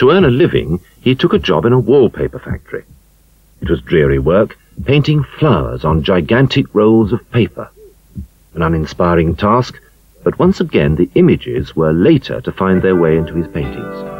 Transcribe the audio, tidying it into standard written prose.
To earn a living, he took a job in a wallpaper factory. It was dreary work, painting flowers on gigantic rolls of paper. An uninspiring task, but once again the images were later to find their way into his paintings.